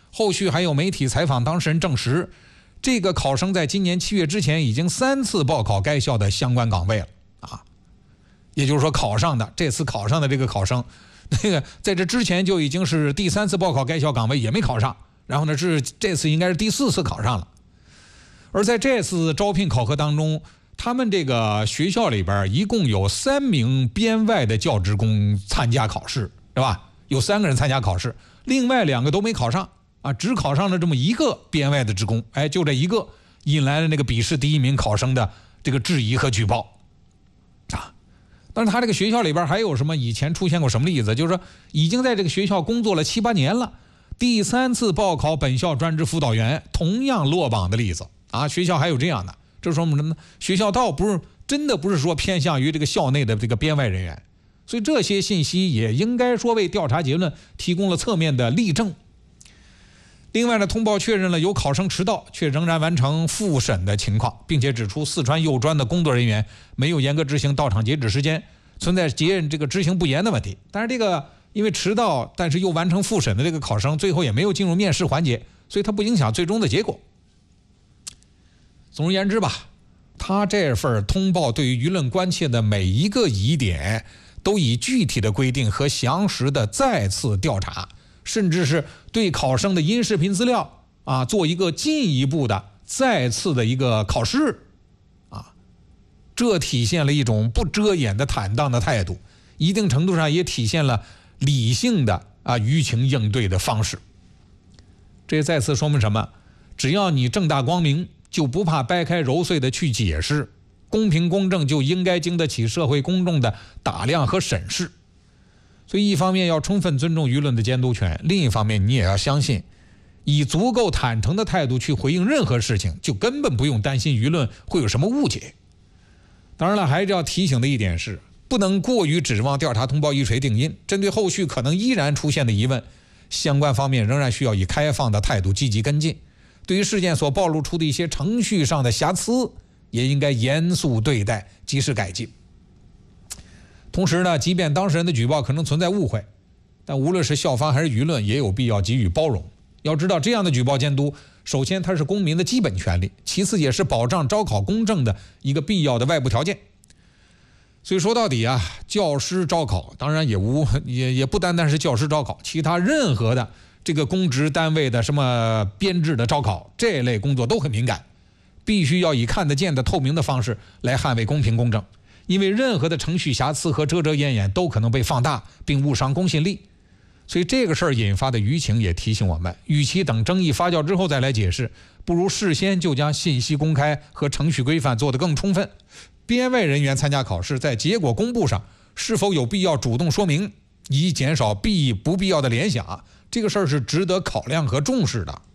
后续还有媒体采访当事人证实，这个考生在今年7月之前已经3次报考该校的相关岗位了啊，也就是说这次考上的这个考生，那个在这之前就已经是第3次报考该校岗位也没考上，然后呢这次应该是第4次考上了。而在这次招聘考核当中，他们这个学校里边一共有3名编外的教职工参加考试，是吧？有3个人参加考试，另外2个都没考上啊，只考上了这么一个编外的职工，哎，就这一个引来了那个笔试第1名考生的这个质疑和举报啊。但是他这个学校里边还有什么以前出现过什么例子？就是说已经在这个学校工作了7、8年了，第3次报考本校专职辅导员同样落榜的例子啊，学校还有这样的。这说明什么呢？学校倒真的不是说偏向于这个校内的这个编外人员，所以这些信息也应该说为调查结论提供了侧面的例证。另外呢，通报确认了有考生迟到却仍然完成复审的情况，并且指出四川幼专的工作人员没有严格执行到场截止时间，存在这个执行不严的问题。但是这个因为迟到但是又完成复审的这个考生最后也没有进入面试环节，所以它不影响最终的结果。总而言之吧，他这份通报对于舆论关切的每一个疑点都以具体的规定和详实的再次调查，甚至是对考生的音视频资料啊做一个进一步的再次的一个考试啊，这体现了一种不遮掩的坦荡的态度，一定程度上也体现了理性的舆情应对的方式。这再次说明什么？只要你正大光明，就不怕掰开揉碎的去解释，公平公正就应该经得起社会公众的打量和审视。所以一方面要充分尊重舆论的监督权，另一方面你也要相信，以足够坦诚的态度去回应任何事情，就根本不用担心舆论会有什么误解。当然了，还是要提醒的一点是，不能过于指望调查通报一锤定音，针对后续可能依然出现的疑问，相关方面仍然需要以开放的态度积极跟进。对于事件所暴露出的一些程序上的瑕疵，也应该严肃对待，及时改进。同时呢，即便当事人的举报可能存在误会，但无论是校方还是舆论，也有必要给予包容。要知道，这样的举报监督，首先它是公民的基本权利，其次也是保障招考公正的一个必要的外部条件。所以说到底啊，教师招考当然也不单单是教师招考，其他任何的这个公职单位的什么编制的招考，这类工作都很敏感，必须要以看得见的透明的方式来捍卫公平公正。因为任何的程序瑕疵和遮遮掩掩都可能被放大并误伤公信力。所以这个事儿引发的舆情也提醒我们，与其等争议发酵之后再来解释，不如事先就将信息公开和程序规范做得更充分。编外人员参加考试，在结果公布上是否有必要主动说明，以减少不必要的联想，这个事儿是值得考量和重视的。